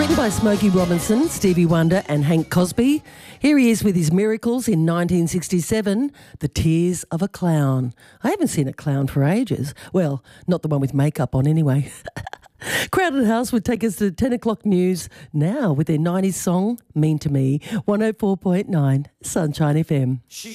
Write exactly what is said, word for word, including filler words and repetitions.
Written by Smokey Robinson, Stevie Wonder and Hank Cosby. Here he is with his Miracles in nineteen sixty-seven, The Tears of a Clown. I haven't seen a clown for ages. Well, not the one with makeup on anyway. Crowded House would take us to ten o'clock news now with their nineties song, Mean to Me, one oh four point nine Sunshine F M.